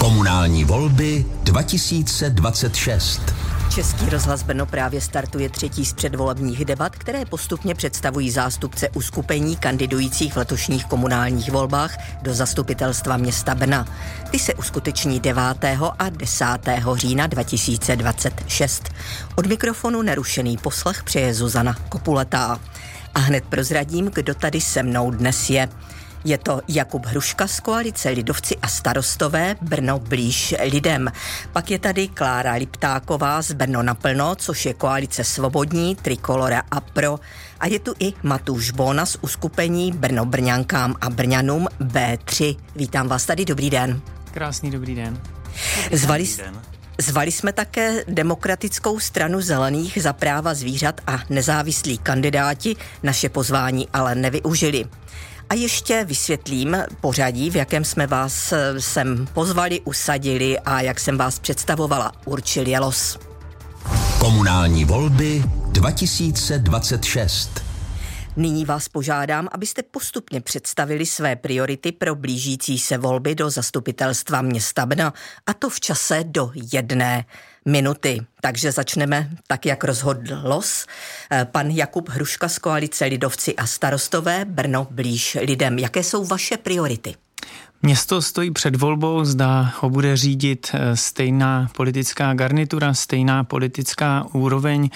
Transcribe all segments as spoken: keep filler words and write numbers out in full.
Komunální volby dva tisíce dvacet šest. Český rozhlas Brno právě startuje třetí z předvolebních debat, které postupně představují zástupce uskupení kandidujících v letošních komunálních volbách do zastupitelstva města Brna. Ty se uskuteční devátého a desátého října dva tisíce dvacet šest. Od mikrofonu nerušený poslech přeje Zuzana Kopuletá. A hned prozradím, kdo tady se mnou dnes je. Je to Jakub Hruška z koalice Lidovci a starostové Brno blíž lidem. Pak je tady Klára Liptáková z Brno naplno, což je koalice Svobodní, Trikolora a Pro. A je tu i Matúš Bóna z uskupení Brno Brňankám a Brňanům bé tři. Vítám vás tady, dobrý den. Krásný dobrý den. Zvali, zvali jsme také Demokratickou stranu zelených za práva zvířat a nezávislí kandidáti naše pozvání ale nevyužili. A ještě vysvětlím pořadí, v jakém jsme vás sem pozvali, usadili a jak jsem vás představovala, určil je los. Komunální volby dva tisíce dvacet šest. Nyní vás požádám, abyste postupně představili své priority pro blížící se volby do zastupitelstva města Brna, a to v čase do jedné minuty. Takže začneme tak, jak rozhodl los. Pan Jakub Hruška z koalice Lidovci a starostové Brno blíž lidem. Jaké jsou vaše priority? Město stojí před volbou, zda ho bude řídit stejná politická garnitura, stejná politická úroveň,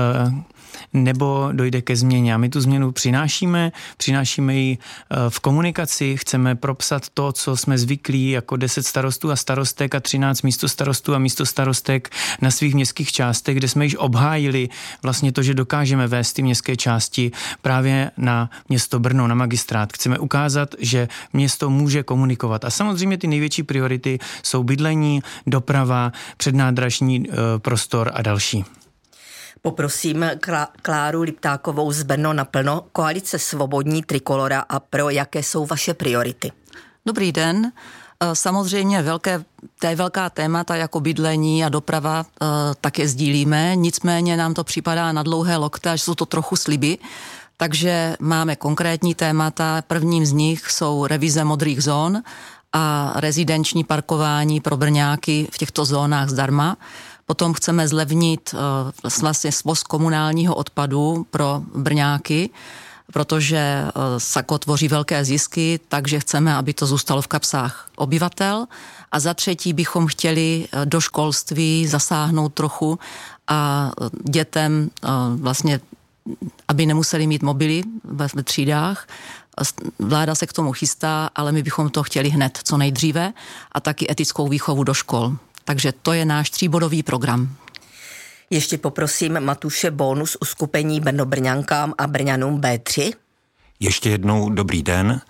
nebo dojde ke změně. A my tu změnu přinášíme, přinášíme ji v komunikaci, chceme propsat to, co jsme zvyklí jako deset starostů a starostek a třináct místostarostů a místostarostek na svých městských částech, kde jsme již obhájili vlastně to, že dokážeme vést ty městské části právě na město Brno, na magistrát. Chceme ukázat, že město může komunikovat. A samozřejmě ty největší priority jsou bydlení, doprava, přednádražní e, prostor a další. Poprosím Kláru Liptákovou z Brno naplno, koalice Svobodní, Trikolora a Pro. Jaké jsou vaše priority? Dobrý den. Samozřejmě velké, té velká témata jako bydlení a doprava také sdílíme, nicméně nám to připadá na dlouhé lokte, až jsou to trochu sliby. Takže máme konkrétní témata. Prvním z nich jsou revize modrých zón a rezidenční parkování pro Brňáky v těchto zónách zdarma. Potom chceme zlevnit uh, vlastně svoz komunálního odpadu pro Brňáky, protože uh, SAKO tvoří velké zisky, takže chceme, aby to zůstalo v kapsách obyvatel. A za třetí bychom chtěli uh, do školství zasáhnout trochu a uh, dětem uh, vlastně, aby nemuseli mít mobily ve, ve třídách. Vláda se k tomu chystá, ale my bychom to chtěli hned, co nejdříve, a taky etickou výchovu do škol. Takže to je náš tříbodový program. Ještě poprosím Matúše Bónu z uskupení Brno Brňankám a Brňanům bé tři. Ještě jednou dobrý den.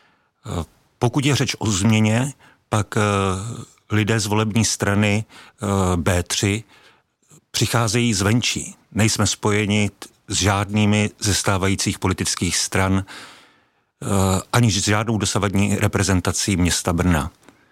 Pokud je řeč o změně, pak lidé z volební strany bé tři přicházejí zvenčí. Nejsme spojeni s žádnými ze stávajících politických stran, ani s žádnou dosavadní reprezentací města Brna.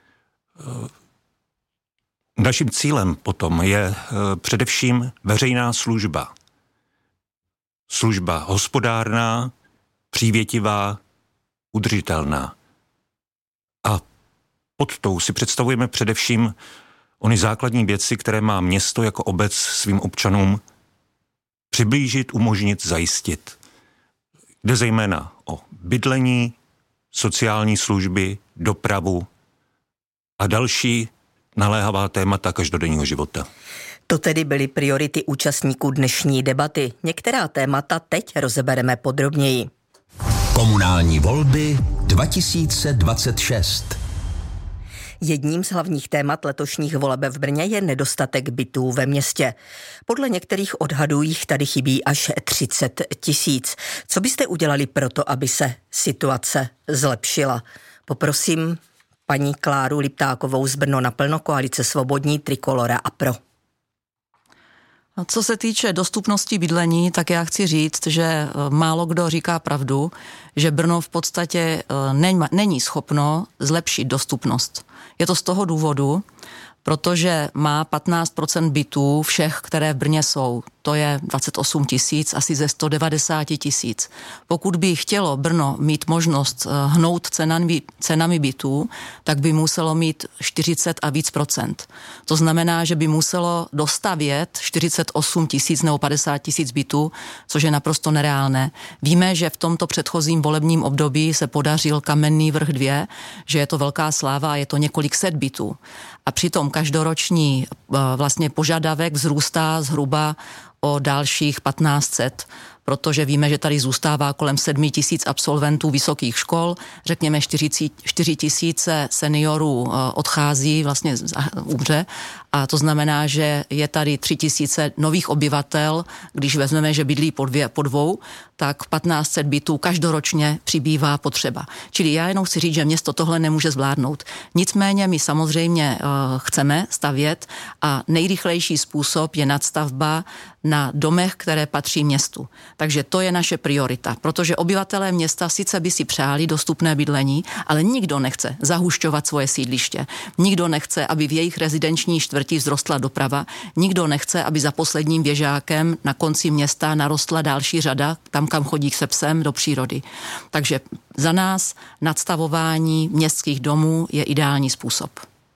Naším cílem potom je e, především veřejná služba. Služba hospodárná, přívětivá, udržitelná. A pod tou si představujeme především ony základní věci, které má město jako obec svým občanům přiblížit, umožnit, zajistit. Jde zejména o bydlení, sociální služby, dopravu a další naléhavá témata každodenního života. To tedy byly priority účastníků dnešní debaty. Některá témata teď rozebereme podrobněji. Komunální volby dva tisíce dvacet šest. Jedním z hlavních témat letošních voleb v Brně je nedostatek bytů ve městě. Podle některých odhadů jich tady chybí až třicet tisíc. Co byste udělali proto, aby se situace zlepšila? Poprosím paní Kláru Liptákovou z Brno naplno, koalice Svobodní, Trikolora a Pro. Co se týče dostupnosti bydlení, tak já chci říct, že málo kdo říká pravdu, že Brno v podstatě není schopno zlepšit dostupnost. Je to z toho důvodu, protože má patnáct procent bytů všech, které v Brně jsou. To je dvacet osm tisíc, asi ze sto devadesát tisíc. Pokud by chtělo Brno mít možnost hnout cenami, cenami bytů, tak by muselo mít čtyřicet a víc procent. To znamená, že by muselo dostavět čtyřicet osm tisíc nebo padesát tisíc bytů, což je naprosto nereálné. Víme, že v tomto předchozím volebním období se podařil Kamenný vrch dva, že je to velká sláva a je to několik set bytů. A přitom každoroční vlastně požadavek vzrůstá zhruba o dalších patnáct set, protože víme, že tady zůstává kolem sedm tisíc absolventů vysokých škol, řekněme čtyři tisíce seniorů odchází, vlastně umře, a to znamená, že je tady tři tisíce nových obyvatel, když vezmeme, že bydlí po, dvě, po dvou, tak patnáct set bytů každoročně přibývá potřeba. Čili já jenom chci říct, že město tohle nemůže zvládnout. Nicméně my samozřejmě uh, chceme stavět a nejrychlejší způsob je nadstavba na domech, které patří městu. Takže to je naše priorita, protože obyvatelé města sice by si přáli dostupné bydlení, ale nikdo nechce zahušťovat svoje sídliště. Nikdo nechce, aby v jejich rezidenční čtvrti vzrostla doprava. Nikdo nechce, aby za posledním běžákem na konci města narostla další řada, tam, kam chodí se psem, do přírody. Takže za nás nadstavování městských domů je ideální způsob.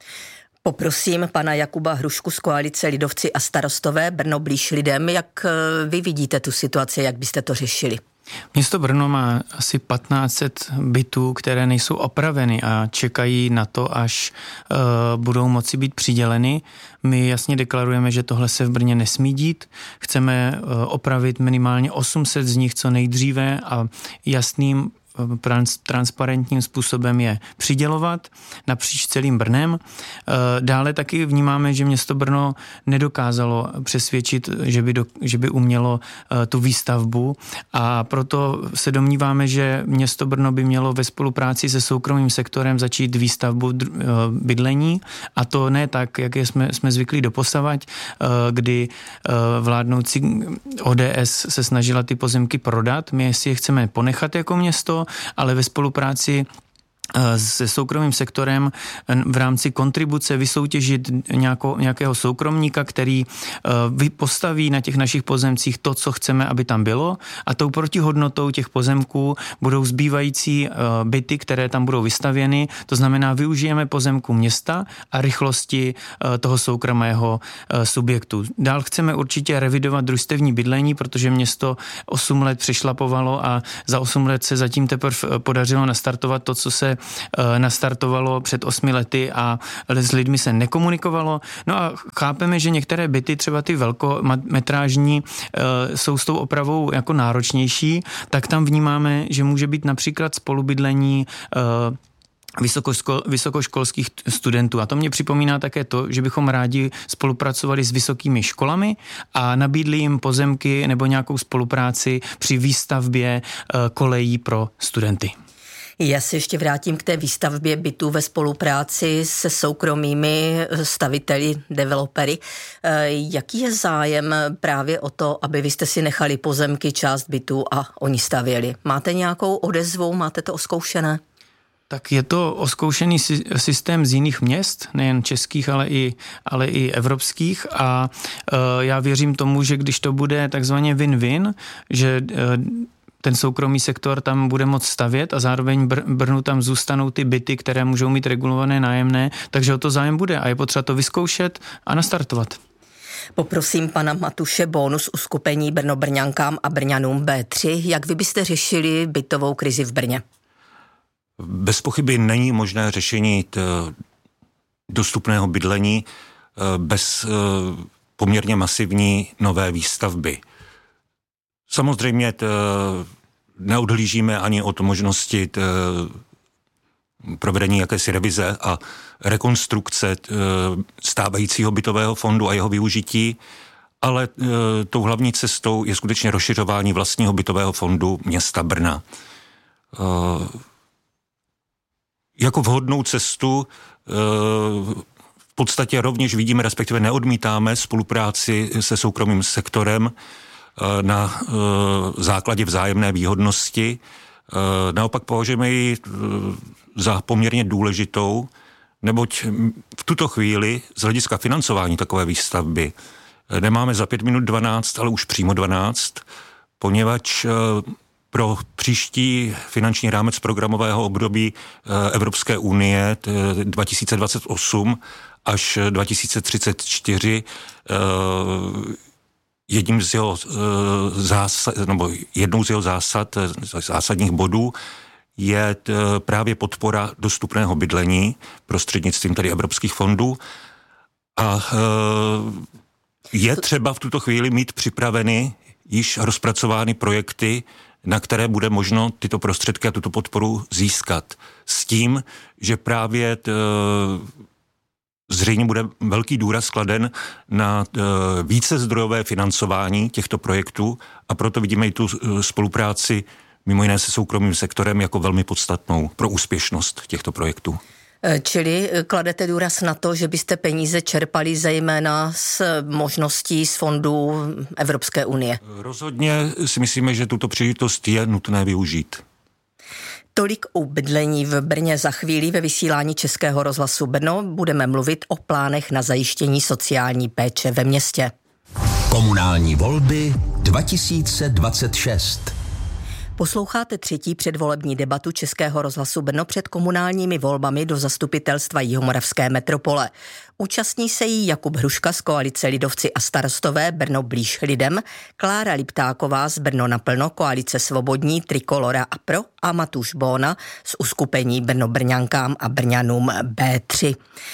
Poprosím pana Jakuba Hrušku z koalice Lidovci a starostové Brno blíž lidem. Jak vy vidíte tu situaci, jak byste to řešili? Město Brno má asi patnáct set bytů, které nejsou opraveny a čekají na to, až uh, budou moci být přiděleny. My jasně deklarujeme, že tohle se v Brně nesmí dít. Chceme uh, opravit minimálně osm set z nich co nejdříve a jasným transparentním způsobem je přidělovat napříč celým Brnem. Dále taky vnímáme, že město Brno nedokázalo přesvědčit, že by, do, že by umělo tu výstavbu, a proto se domníváme, že město Brno by mělo ve spolupráci se soukromým sektorem začít výstavbu bydlení, a to ne tak, jak jsme, jsme zvyklí doposavať, kdy vládnoucí O D S se snažila ty pozemky prodat. My si je chceme ponechat jako město, ale ve spolupráci se soukromým sektorem v rámci kontribuce vysoutěžit nějako, nějakého soukromníka, který postaví na těch našich pozemcích to, co chceme, aby tam bylo, a tou protihodnotou těch pozemků budou zbývající byty, které tam budou vystavěny. To znamená, využijeme pozemku města a rychlosti toho soukromého subjektu. Dál chceme určitě revidovat družstevní bydlení, protože město osm let přešlapovalo a za osm let se zatím teprve podařilo nastartovat to, co se nastartovalo před osmi lety, a s lidmi se nekomunikovalo. No a chápeme, že některé byty, třeba ty velkometrážní, jsou s tou opravou jako náročnější, tak tam vnímáme, že může být například spolubydlení Vysokoškol, vysokoškolských studentů. A to mě připomíná také to, že bychom rádi spolupracovali s vysokými školami a nabídli jim pozemky nebo nějakou spolupráci při výstavbě kolejí pro studenty. Já se ještě vrátím k té výstavbě bytů ve spolupráci se soukromými staviteli, developery. Jaký je zájem právě o to, aby vy jste si nechali pozemky, část bytů a oni stavěli? Máte nějakou odezvu, máte to oskoušené? Tak je to oskoušený systém z jiných měst, nejen českých, ale i, ale i evropských, a e, já věřím tomu, že když to bude takzvaně win-win, že e, ten soukromý sektor tam bude moct stavět a zároveň Br- Brnu tam zůstanou ty byty, které můžou mít regulované nájemné, takže o to zájem bude a je potřeba to vyzkoušet a nastartovat. Poprosím pana Matuše Bonus uskupení Brno Brňankám a Brňanům bé tři. Jak vy byste řešili bytovou krizi v Brně? Bez pochyby není možné řešení t- dostupného bydlení bez poměrně masivní nové výstavby. Samozřejmě t- neodhlížíme ani od možnosti t- provedení jakési revize a rekonstrukce t- stávajícího bytového fondu a jeho využití, ale t- tou hlavní cestou je skutečně rozšiřování vlastního bytového fondu města Brna. Jako vhodnou cestu v podstatě rovněž vidíme, respektive neodmítáme spolupráci se soukromým sektorem na základě vzájemné výhodnosti. Naopak považujeme ji za poměrně důležitou, neboť v tuto chvíli z hlediska financování takové výstavby nemáme za pět minut dvanáct, ale už přímo dvanáct, poněvadž pro příští finanční rámec programového období Evropské unie dva tisíce dvacet osm až dva tisíce třicet čtyři jedním z jeho zásad, nebo jednou z jeho zásad, zásadních bodů je právě podpora dostupného bydlení prostřednictvím tady evropských fondů a je třeba v tuto chvíli mít připraveny již rozpracovány projekty, na které bude možno tyto prostředky a tuto podporu získat. S tím, že právě t, zřejmě bude velký důraz kladen na t, více zdrojové financování těchto projektů a proto vidíme i tu spolupráci mimo jiné se soukromým sektorem jako velmi podstatnou pro úspěšnost těchto projektů. Čili kladete důraz na to, že byste peníze čerpali zejména z možností z fondů Evropské unie? Rozhodně si myslíme, že tuto příležitost je nutné využít. Tolik o bydlení v Brně. Za chvíli ve vysílání Českého rozhlasu Brno budeme mluvit o plánech na zajištění sociální péče ve městě. Komunální volby dva tisíce dvacet šest. Posloucháte třetí předvolební debatu Českého rozhlasu Brno před komunálními volbami do zastupitelstva Jihomoravské metropole. Účastní se jí Jakub Hruška z koalice Lidovci a Starostové Brno blíž lidem, Klára Liptáková z Brno naplno, koalice Svobodní, Trikolora a Pro a Matuš Bóna z uskupení Brno Brňankám a Brňanům bé tři.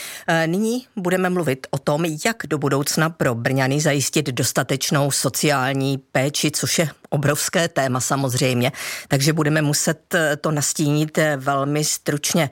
Nyní budeme mluvit o tom, jak do budoucna pro Brňany zajistit dostatečnou sociální péči, což je obrovské téma samozřejmě, takže budeme muset to nastínit velmi stručně.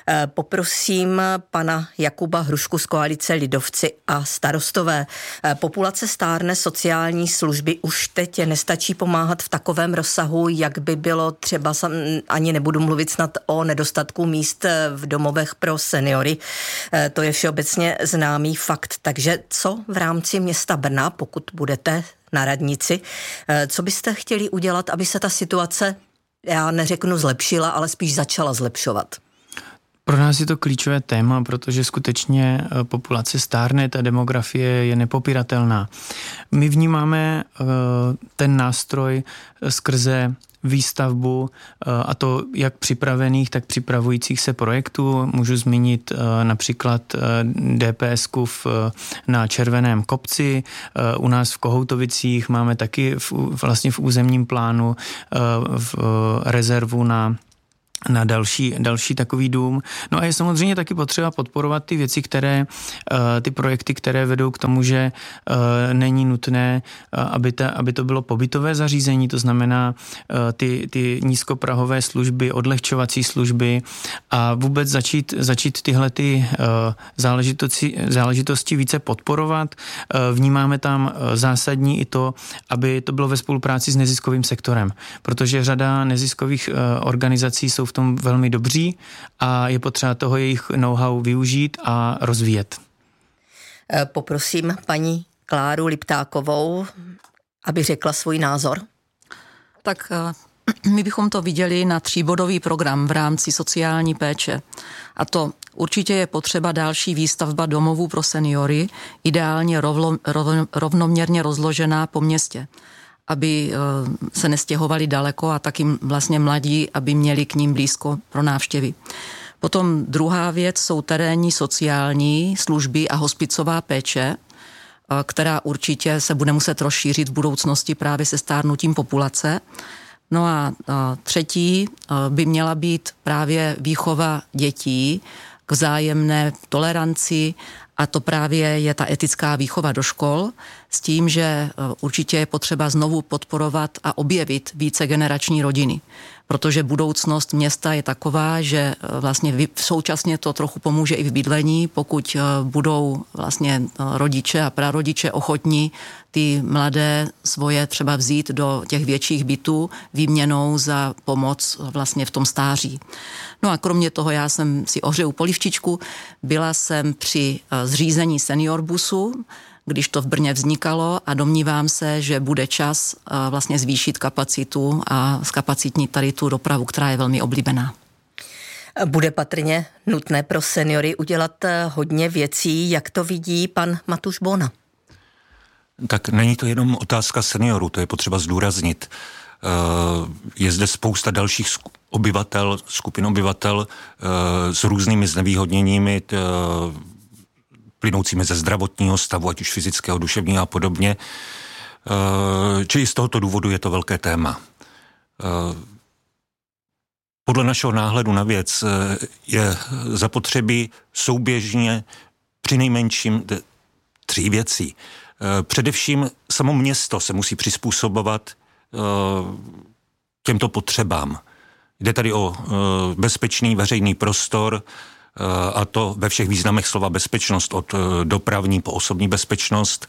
Poprosím pana Jakuba Hrušku z koalice Lidovci a Starostové. Populace stárne, sociální služby už teď nestačí pomáhat v takovém rozsahu, jak by bylo třeba, ani nebudu mluvit snad o nedostatku míst v domovech pro seniory. To je všeobecně známý fakt. Takže co v rámci města Brna, pokud budete na radnici, co byste chtěli udělat, aby se ta situace, já neřeknu zlepšila, ale spíš začala zlepšovat? Pro nás je to klíčové téma, protože skutečně populace stárne, ta demografie je nepopiratelná. My vnímáme ten nástroj skrze výstavbu, a to jak připravených, tak připravujících se projektů. Můžu zmínit například dé pé esku na Červeném kopci, u nás v Kohoutovicích máme taky v, vlastně v územním plánu v rezervu na na další, další takový dům. No a je samozřejmě taky potřeba podporovat ty věci, které, ty projekty, které vedou k tomu, že není nutné, aby, ta, aby to bylo pobytové zařízení, to znamená ty, ty nízkoprahové služby, odlehčovací služby a vůbec začít, začít tyhle ty záležitosti, záležitosti více podporovat. Vnímáme tam zásadní i to, aby to bylo ve spolupráci s neziskovým sektorem, protože řada neziskových organizací jsou v tom velmi dobří a je potřeba toho jejich know-how využít a rozvíjet. Poprosím paní Kláru Liptákovou, aby řekla svůj názor. Tak my bychom to viděli na tříbodový program v rámci sociální péče. A to určitě je potřeba další výstavba domovů pro seniory, ideálně rovno, rovno, rovnoměrně rozložená po městě, aby se nestěhovali daleko a taky vlastně mladí, aby měli k ním blízko pro návštěvy. Potom druhá věc jsou terénní sociální služby a hospicová péče, která určitě se bude muset rozšířit v budoucnosti právě se stárnutím populace. No a třetí by měla být právě výchova dětí k vzájemné toleranci, a to právě je ta etická výchova do škol s tím, že určitě je potřeba znovu podporovat a objevit vícegenerační rodiny. Protože budoucnost města je taková, že vlastně současně to trochu pomůže i v bydlení, pokud budou vlastně rodiče a prarodiče ochotní ty mladé svoje třeba vzít do těch větších bytů výměnou za pomoc vlastně v tom stáří. No a kromě toho já jsem si ohřeju polivčičku, byla jsem při zřízení seniorbusu, když to v Brně vznikalo a domnívám se, že bude čas vlastně zvýšit kapacitu a zkapacitnit tady tu dopravu, která je velmi oblíbená. Bude patrně nutné pro seniory udělat hodně věcí, jak to vidí pan Matuš Bona? Tak není to jenom otázka seniorů, to je potřeba zdůraznit. Je zde spousta dalších obyvatel, skupin obyvatel s různými znevýhodněními, plynoucími ze zdravotního stavu, ať už fyzického, duševního a podobně. Čili z tohoto důvodu je to velké téma. Podle našeho náhledu na věc je zapotřebí souběžně přinejmenším tři věcí. Především samo město se musí přizpůsobovat těmto potřebám. Jde tady o bezpečný veřejný prostor, a to ve všech významech slova bezpečnost, od dopravní po osobní bezpečnost,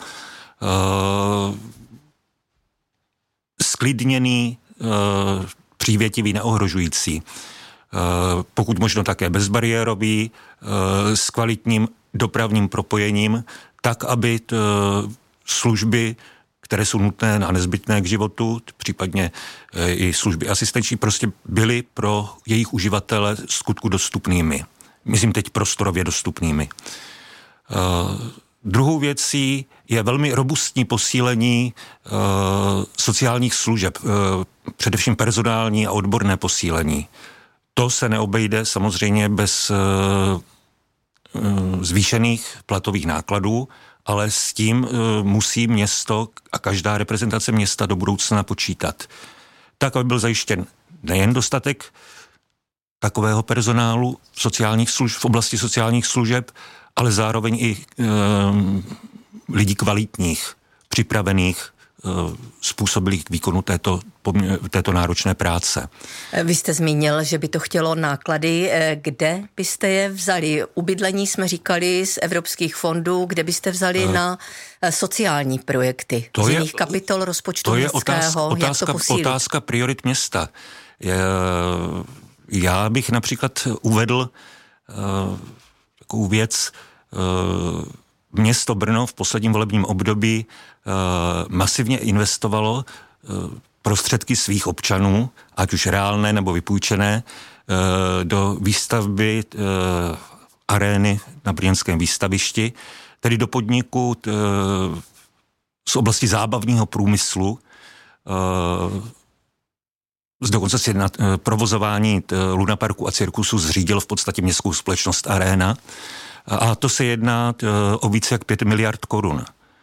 sklidněný, přívětivý, neohrožující, pokud možno také bezbariérový, s kvalitním dopravním propojením, tak, aby služby, které jsou nutné a nezbytné k životu, případně i služby asistenční, prostě byly pro jejich uživatele skutku dostupnými. Myslím teď prostorově dostupnými. Uh, druhou věcí je velmi robustní posílení uh, sociálních služeb, uh, především personální a odborné posílení. To se neobejde samozřejmě bez uh, uh, zvýšených platových nákladů, ale s tím uh, musí město a každá reprezentace města do budoucna počítat. Tak, aby byl zajištěn nejen dostatek takového personálu v, sociálních služb, v oblasti sociálních služeb, ale zároveň i e, lidí kvalitních, připravených, e, způsobilých k výkonu této, této náročné práce. Vy jste zmínil, že by to chtělo náklady. Kde byste je vzali? U bydlení jsme říkali z evropských fondů, kde byste vzali e, na sociální projekty? To z je, jiných kapitol rozpočtu to je městského? Otázka, jak to posílit? otázka priorit města. Je, Já bych například uvedl uh, takovou věc, uh, město Brno v posledním volebním období uh, masivně investovalo uh, prostředky svých občanů, ať už reálné nebo vypůjčené, uh, do výstavby uh, arény na brněnském výstavišti, tedy do podniku uh, z oblasti zábavního průmyslu, uh, z dokonce si na provozování lunaparku a cirkusu zřídil v podstatě městskou společnost Arena. A to se jedná o více jak pět miliard korun.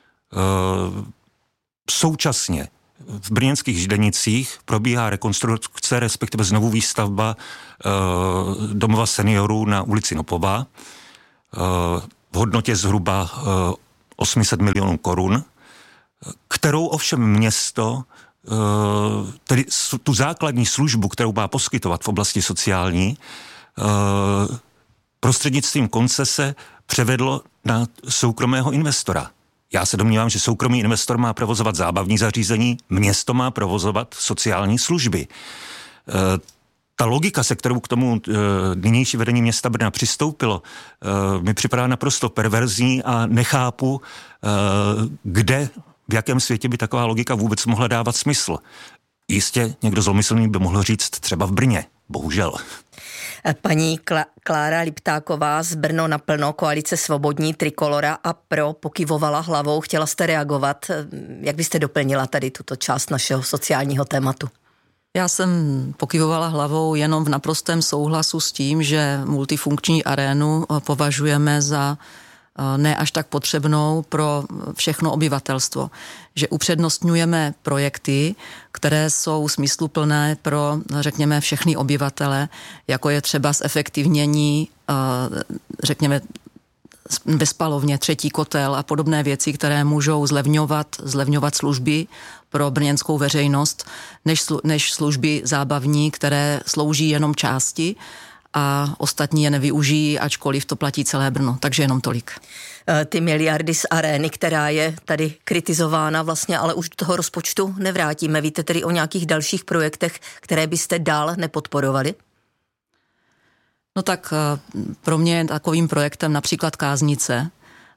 Současně v brněnských Ždenicích probíhá rekonstrukce, respektive znovu výstavba domova seniorů na ulici Nopova v hodnotě zhruba osm set milionů korun, kterou ovšem město tedy tu základní službu, kterou má poskytovat v oblasti sociální, prostřednictvím koncese převedlo na soukromého investora. Já se domnívám, že soukromý investor má provozovat zábavní zařízení, město má provozovat sociální služby. Ta logika, se kterou k tomu nynější vedení města Brna přistoupilo, mi připadá naprosto perverzní a nechápu, kde, v jakém světě by taková logika vůbec mohla dávat smysl. Jistě někdo zlomyslný by mohl říct třeba v Brně, bohužel. Paní Kla- Klára Liptáková z Brno naplno, koalice Svobodní, Trikolora a Pro pokyvovala hlavou. Chtěla jste reagovat. Jak byste doplnila tady tuto část našeho sociálního tématu? Já jsem pokyvovala hlavou jenom v naprostém souhlasu s tím, že multifunkční arénu považujeme za ne až tak potřebnou pro všechno obyvatelstvo. Že upřednostňujeme projekty, které jsou smysluplné pro, řekněme, všechny obyvatele, jako je třeba zefektivnění, řekněme, ve spalovně, třetí kotel a podobné věci, které můžou zlevňovat, zlevňovat služby pro brněnskou veřejnost, než, než služby zábavní, které slouží jenom části a ostatní je nevyužijí, ačkoliv to platí celé Brno. Takže jenom tolik. Ty miliardy z arény, která je tady kritizována vlastně, ale už do toho rozpočtu nevrátíme. Víte tedy o nějakých dalších projektech, které byste dál nepodporovali? No tak pro mě je takovým projektem například Káznice,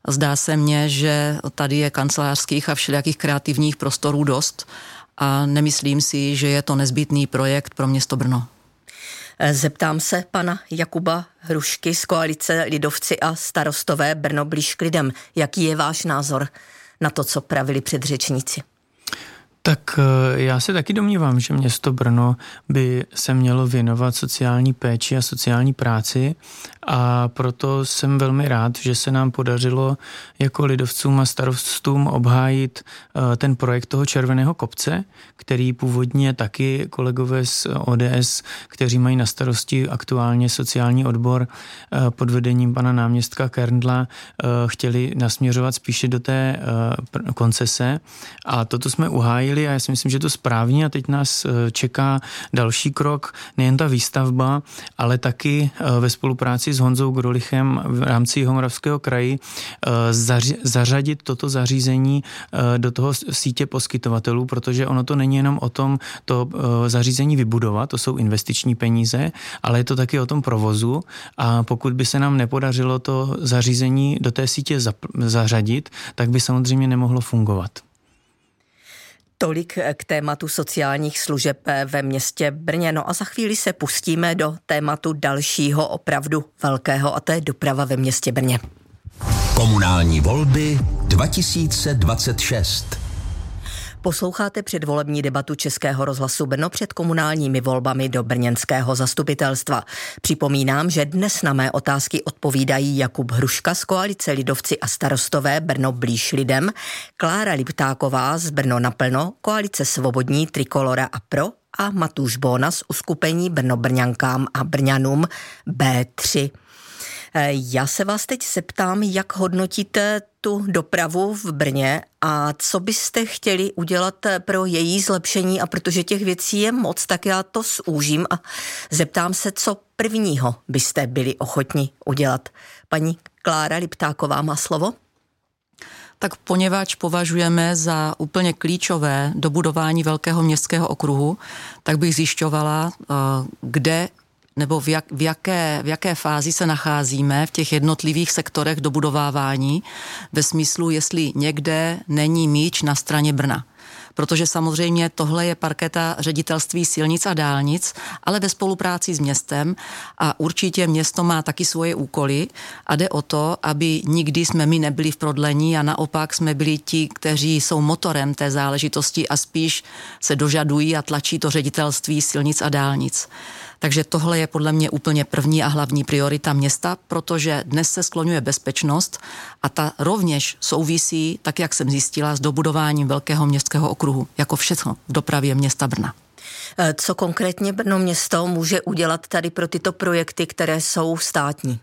Zdá se mně, že tady je kancelářských a všelijakých kreativních prostorů dost a nemyslím si, že je to nezbytný projekt pro město Brno. Zeptám se pana Jakuba Hrušky z koalice Lidovci a Starostové Brno blíž k lidem. Jaký je váš názor na to, co pravili předřečníci? Tak já se taky domnívám, že město Brno by se mělo věnovat sociální péči a sociální práci a proto jsem velmi rád, že se nám podařilo jako lidovcům a starostům obhájit ten projekt toho červeného kopce, který původně taky kolegové z O D S, kteří mají na starosti aktuálně sociální odbor pod vedením pana náměstka Kerndla, chtěli nasměřovat spíše do té koncese a toto jsme uhájili a já si myslím, že to správně a teď nás čeká další krok, nejen ta výstavba, ale taky ve spolupráci s Honzou Grolichem v rámci Jihomoravského kraji zařadit toto zařízení do toho sítě poskytovatelů, protože ono to není jenom o tom to zařízení vybudovat, to jsou investiční peníze, ale je to taky o tom provozu a pokud by se nám nepodařilo to zařízení do té sítě zařadit, tak by samozřejmě nemohlo fungovat. Tolik k tématu sociálních služeb ve městě Brně. No a za chvíli se pustíme do tématu dalšího opravdu velkého a to je doprava ve městě Brně. Komunální volby dva tisíce dvacet šest. Posloucháte předvolební debatu Českého rozhlasu Brno před komunálními volbami do brněnského zastupitelstva. Připomínám, že dnes na mé otázky odpovídají Jakub Hruška z koalice Lidovci a Starostové Brno blíž lidem, Klára Liptáková z Brno naplno, koalice Svobodní, Trikolora a Pro a Matúš Bóna z uskupení Brno Brňankám a Brňanům bé tři. Já se vás teď zeptám, jak hodnotíte tu dopravu v Brně a co byste chtěli udělat pro její zlepšení a protože těch věcí je moc, tak já to zúžím a zeptám se, co prvního byste byli ochotni udělat. Paní Klára Liptáková má slovo. Tak poněvadž považujeme za úplně klíčové dobudování velkého městského okruhu, tak bych zjišťovala, kde nebo v, jak, v, jaké, v jaké fázi se nacházíme v těch jednotlivých sektorech dobudovávání, ve smyslu, jestli někde není míč na straně Brna. Protože samozřejmě tohle je parketa ředitelství silnic a dálnic, ale ve spolupráci s městem a určitě město má taky svoje úkoly a jde o to, aby nikdy jsme my nebyli v prodlení a naopak jsme byli ti, kteří jsou motorem té záležitosti a spíš se dožadují a tlačí to ředitelství silnic a dálnic. Takže tohle je podle mě úplně první a hlavní priorita města, protože dnes se skloňuje bezpečnost a ta rovněž souvisí, tak jak jsem zjistila, s dobudováním velkého městského okruhu, jako všechno v dopravě města Brna. Co konkrétně Brno město může udělat tady pro tyto projekty, které jsou státní?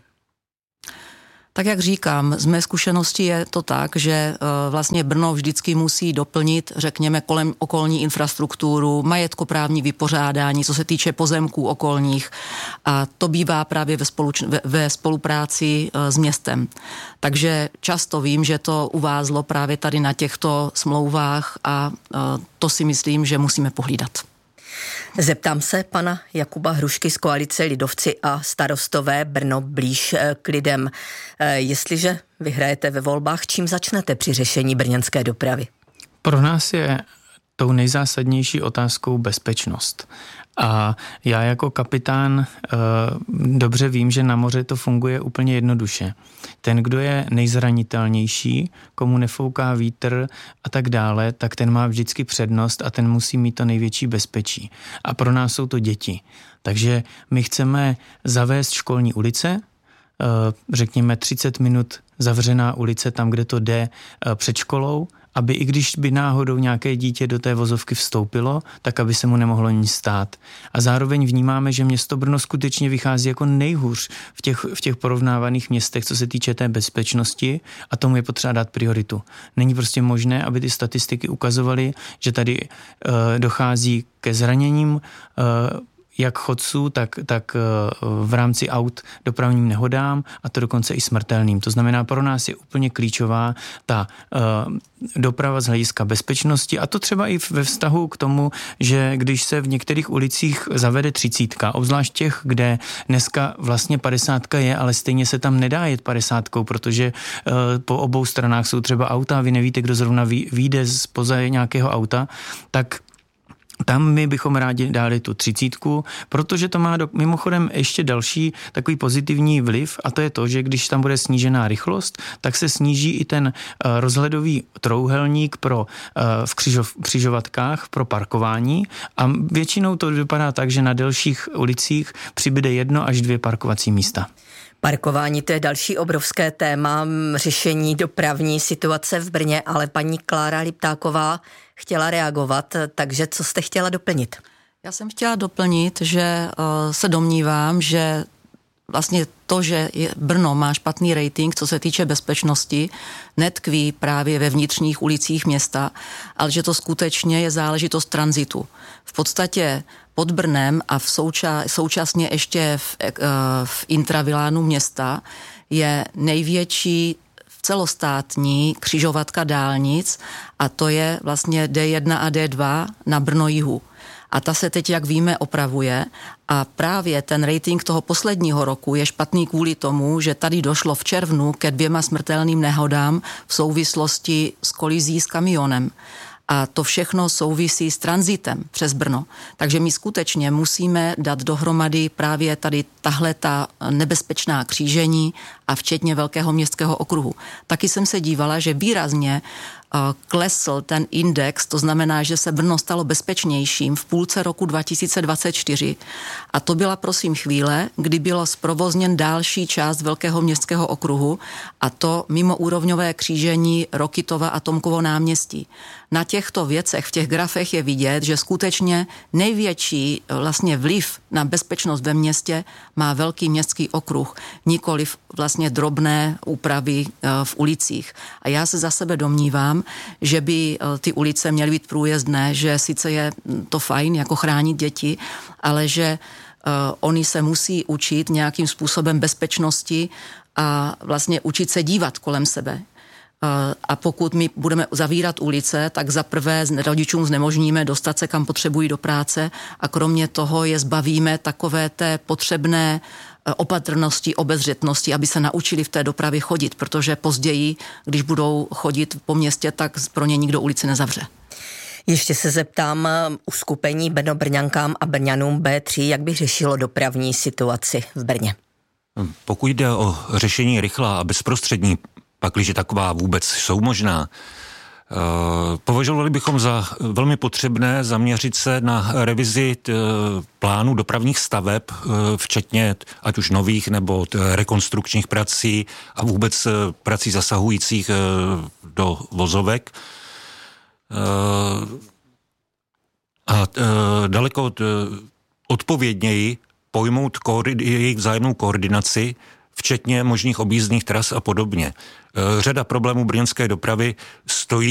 Tak jak říkám, z mé zkušenosti je to tak, že vlastně Brno vždycky musí doplnit, řekněme, kolem okolní infrastrukturu, majetkoprávní vypořádání, co se týče pozemků okolních a to bývá právě ve, spoluč, ve, ve spolupráci s městem. Takže často vím, že to uvázlo právě tady na těchto smlouvách a to si myslím, že musíme pohlídat. Zeptám se pana Jakuba Hrušky z koalice Lidovci a Starostové Brno blíž k lidem. Jestliže vyhrajete ve volbách, čím začnete při řešení brněnské dopravy? Pro nás je tou nejzásadnější otázkou bezpečnost. A já jako kapitán e, dobře vím, že na moři to funguje úplně jednoduše. Ten, kdo je nejzranitelnější, komu nefouká vítr a tak dále, tak ten má vždycky přednost a ten musí mít to největší bezpečí. A pro nás jsou to děti. Takže my chceme zavést školní ulice, e, řekněme třicet minut zavřená ulice tam, kde to jde e, před školou, aby i když by náhodou nějaké dítě do té vozovky vstoupilo, tak aby se mu nemohlo nic stát. A zároveň vnímáme, že město Brno skutečně vychází jako nejhůř v těch, v těch porovnávaných městech, co se týče té bezpečnosti a tomu je potřeba dát prioritu. Není prostě možné, aby ty statistiky ukazovaly, že tady uh, dochází ke zraněním uh, jak chodců, tak, tak v rámci aut dopravním nehodám, a to dokonce i smrtelným. To znamená, pro nás je úplně klíčová ta doprava z hlediska bezpečnosti, a to třeba i ve vztahu k tomu, že když se v některých ulicích zavede třicítka, obzvlášť těch, kde dneska vlastně padesátka je, ale stejně se tam nedá jet padesátkou, protože po obou stranách jsou třeba auta, vy nevíte, kdo zrovna vyjde zpoza nějakého auta, tak tam my bychom rádi dali tu třicítku, protože to má do, mimochodem ještě další takový pozitivní vliv, a to je to, že když tam bude snížená rychlost, tak se sníží i ten uh, rozhledový trouhelník pro uh, v křižov, křižovatkách pro parkování, a většinou to vypadá tak, že na delších ulicích přibyde jedno až dvě parkovací místa. Parkování, to je další obrovské téma řešení dopravní situace v Brně, ale paní Klára Liptáková chtěla reagovat, takže co jste chtěla doplnit? Já jsem chtěla doplnit, že uh, se domnívám, že vlastně to, že Brno má špatný rating, co se týče bezpečnosti, netkví právě ve vnitřních ulicích města, ale že to skutečně je záležitost tranzitu. V podstatě pod Brnem a v souča, současně ještě v, v intravilánu města je největší celostátní křižovatka dálnic, a to je vlastně D jedna a D dva na Brno jihu. A ta se teď, jak víme, opravuje, a právě ten rating toho posledního roku je špatný kvůli tomu, že tady došlo v červnu ke dvěma smrtelným nehodám v souvislosti s kolizí s kamionem. A to všechno souvisí s tranzitem přes Brno. Takže my skutečně musíme dát dohromady právě tady tahle ta nebezpečná křížení a včetně Velkého městského okruhu. Taky jsem se dívala, že výrazně klesl ten index, to znamená, že se Brno stalo bezpečnějším v půlce roku dva tisíce dvacet čtyři, a to byla prosím chvíle, kdy bylo zprovozněn další část Velkého městského okruhu, a to mimoúrovňové křížení Rokitova a Tomkovo náměstí. Na těchto věcech, v těch grafech je vidět, že skutečně největší vlastně vliv na bezpečnost ve městě má Velký městský okruh, nikoliv vlastně drobné úpravy v ulicích. A já se za sebe domnívám, že by ty ulice měly být průjezdné, že sice je to fajn jako chránit děti, ale že uh, oni se musí učit nějakým způsobem bezpečnosti a vlastně učit se dívat kolem sebe. A pokud my budeme zavírat ulice, tak za prvé rodičům znemožníme dostat se, kam potřebují do práce, a kromě toho je zbavíme takové té potřebné opatrnosti, obezřetnosti, aby se naučili v té dopravě chodit, protože později, když budou chodit po městě, tak pro ně nikdo ulici nezavře. Ještě se zeptám uskupení Brno Brňankám a Brňanům bé tři, jak by řešilo dopravní situaci v Brně. Pokud jde o řešení rychlá a bezprostřední, pakliže taková vůbec jsou možná, považovali bychom za velmi potřebné zaměřit se na revizi plánu dopravních staveb, včetně ať už nových nebo rekonstrukčních prací a vůbec prací zasahujících do vozovek. A daleko odpovědněji pojmout jejich vzájemnou koordinaci, včetně možných objízdných tras a podobně. Řada problémů brněnské dopravy stojí